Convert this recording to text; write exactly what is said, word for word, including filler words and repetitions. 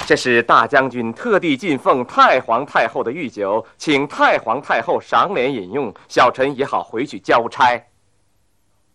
这是大将军特地进奉太皇太后的御酒，请太皇太后赏脸饮用，小臣也好回去交差。